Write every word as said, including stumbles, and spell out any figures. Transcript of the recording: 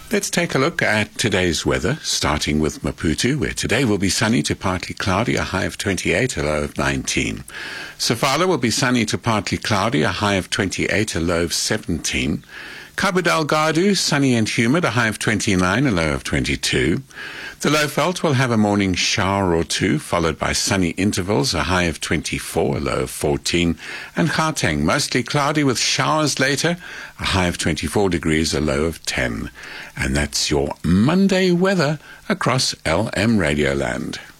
Let's take a look at today's weather, starting with Maputo, where today will be sunny to partly cloudy, a high of twenty-eight, a low of nineteen. Sofala will be sunny to partly cloudy, a high of twenty-eight, a low of seventeen. Cabo Delgado, sunny and humid, a high of twenty-nine, a low of twenty-two. The Lowveld will have a morning shower or two, followed by sunny intervals, a high of twenty-four, a low of fourteen. And Gauteng, mostly cloudy with showers later, a high of twenty-four degrees, a low of ten. And that's your Monday weather across L M Radioland.